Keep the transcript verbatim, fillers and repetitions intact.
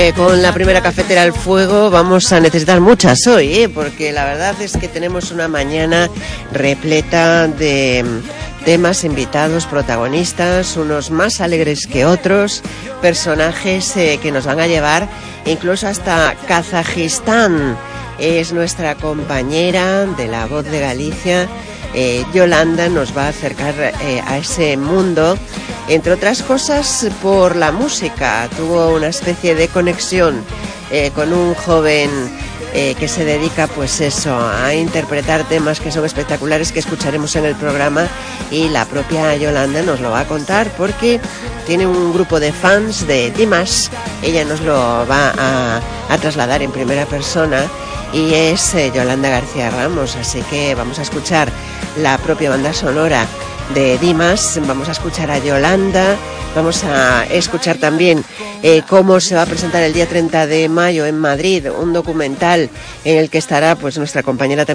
Con la primera cafetera al fuego vamos a necesitar muchas hoy, ¿eh? Porque la verdad es que tenemos una mañana repleta de temas, invitados, protagonistas, unos más alegres que otros, personajes eh, que nos van a llevar incluso hasta Kazajistán. Es nuestra compañera de La Voz de Galicia, eh, Yolanda, nos va a acercar eh, a ese mundo, entre otras cosas por la música. Tuvo una especie de conexión eh, con un joven eh, que se dedica pues eso, a interpretar temas que son espectaculares, que escucharemos en el programa, y la propia Yolanda nos lo va a contar porque tiene un grupo de fans de Dimas. Ella nos lo va a, a trasladar en primera persona, y es eh, Yolanda García Ramos, así que vamos a escuchar la propia banda sonora de Dimas, vamos a escuchar a Yolanda, vamos a escuchar también eh, cómo se va a presentar el día treinta de mayo en Madrid un documental en el que estará pues nuestra compañera